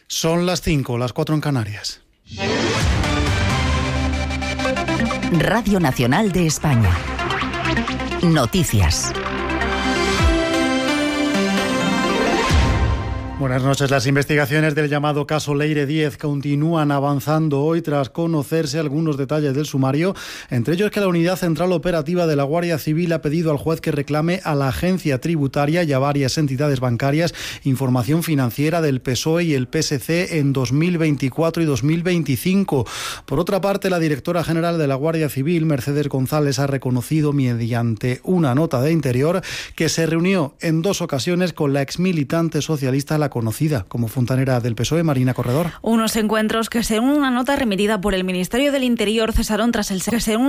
Son las 5, las 4 en Canarias. Radio Nacional de España. Noticias. Buenas noches. Las investigaciones del llamado caso Leire Díez continúan avanzando hoy tras conocerse algunos detalles del sumario, entre ellos que la Unidad Central Operativa de la Guardia Civil ha pedido al juez que reclame a la agencia tributaria y a varias entidades bancarias información financiera del PSOE y el PSC en 2024 y 2025. Por otra parte, la directora general de la Guardia Civil, Mercedes González, ha reconocido mediante una nota de Interior que se reunió en 2 ocasiones con la exmilitante socialista, la conocida como fontanera del PSOE, Marina Corredor. Unos encuentros que, según una nota remitida por el Ministerio del Interior, cesaron tras el segundo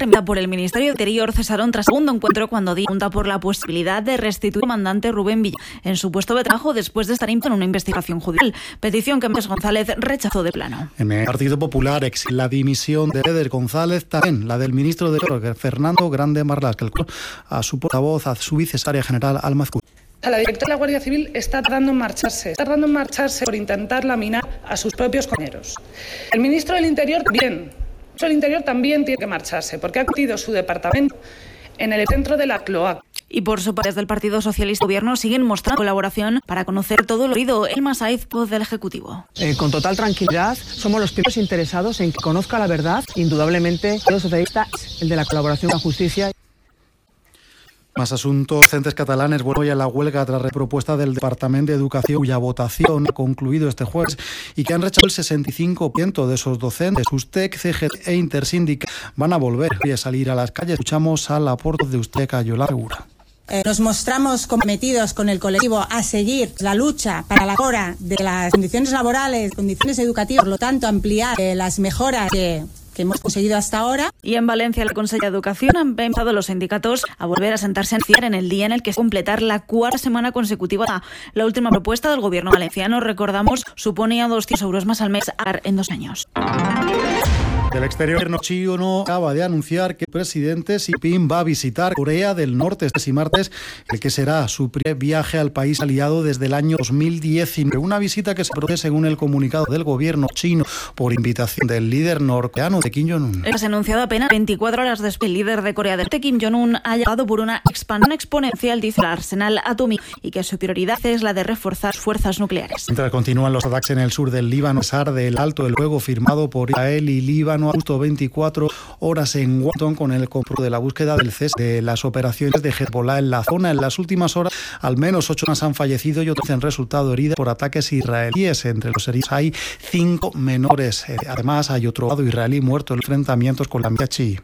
encuentro cuando pregunta por la posibilidad de restituir al comandante Rubén Villa en su puesto de trabajo después de estar en una investigación judicial, petición que Mercedes González rechazó de plano. En el Partido Popular exige la dimisión de Mercedes González, también la del ministro de Interior, Fernando Grande Marlaska, a su portavoz, a su vicesecretaria general, Alma Azcú. La directora de la Guardia Civil está tardando en marcharse por intentar laminar a sus propios compañeros. El ministro del Interior también tiene que marcharse porque ha convertido su departamento en el centro de la cloaca. Y por su parte, desde el Partido Socialista, el Gobierno siguen mostrando colaboración para conocer todo lo oído. Elma Saiz, voz del Ejecutivo. Con total tranquilidad, somos los primeros interesados en que conozca la verdad. Indudablemente, el socialista es el de la colaboración con la justicia. Más asuntos. Docentes catalanes vuelven hoy a la huelga tras la propuesta del Departamento de Educación, cuya votación ha concluido este jueves y que han rechazado el 65% de esos docentes. USTEC, CGT e Intersindical van a volver a salir a las calles. Escuchamos al aporte de USTEC a Yolanda Segura. Nos mostramos comprometidos con el colectivo a seguir la lucha para la mejora de las condiciones laborales, condiciones educativas, por lo tanto ampliar las mejoras que hemos conseguido hasta ahora. Y en Valencia, la Consejería de Educación han empezado los sindicatos a volver a sentarse a negociar en el día en el que se completar la 4ª semana consecutiva. La última propuesta del Gobierno valenciano, recordamos, suponía 200 euros más al mes en 2 años. Del exterior, Chino acaba de anunciar que el presidente Xi Jinping va a visitar Corea del Norte este martes, el que será su primer viaje al país aliado desde el año 2019. Una visita que se produce, según el comunicado del gobierno chino, por invitación del líder norcoreano de Kim Jong-un. Es anunciado apenas 24 horas después. El líder de Corea del Norte, Kim Jong-un, ha llegado por una expansión exponencial, dice, el arsenal atómico y que su prioridad es la de reforzar sus fuerzas nucleares. Mientras continúan los ataques en el sur del Líbano, a pesar del alto el fuego firmado por Israel y Líbano, justo 24 horas en Washington con el compromiso de la búsqueda del cese de las operaciones de Hezbollah en la zona. En las últimas horas, al menos 8 personas han fallecido y otros han resultado heridas por ataques israelíes. Entre los heridos hay 5 menores. Además, hay otro lado israelí muerto en enfrentamientos con la milicia chií.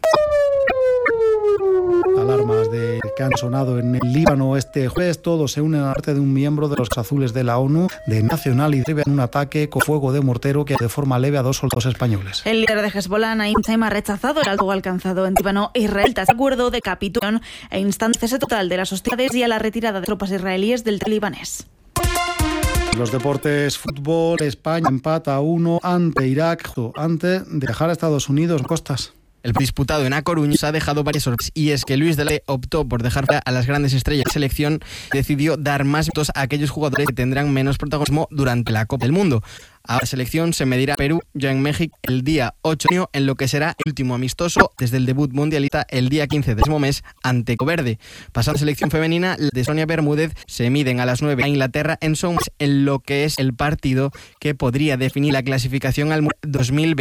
Alarmas que han sonado en el Líbano este jueves. Todos se unen a la parte de un miembro de los azules de la ONU de nacionalidad en un ataque con fuego de mortero que de forma leve a 2 soldados españoles. El líder de Hezbollah, Naim Qassem, ha rechazado el alto alcanzado en Líbano. Israel tras acuerdo de capitulación e instando cese total de las hostilidades y a la retirada de tropas israelíes del libanés. Los deportes, fútbol, España empata 1 ante Irak antes de dejar a Estados Unidos. Costas. El disputado en A Coruña se ha dejado varias sorpresas, y es que Luis de la optó por dejar a las grandes estrellas de la selección y decidió dar más minutos a aquellos jugadores que tendrán menos protagonismo durante la Copa del Mundo. Ahora la selección se medirá a Perú ya en México el día 8 de junio en lo que será el último amistoso desde el debut mundialista el día 15 de ese mismo mes ante Cabo Verde. Pasando a la selección femenina, la de Sonia Bermúdez se miden a las 9 a Inglaterra en Southampton en lo que es el partido que podría definir la clasificación al 2020.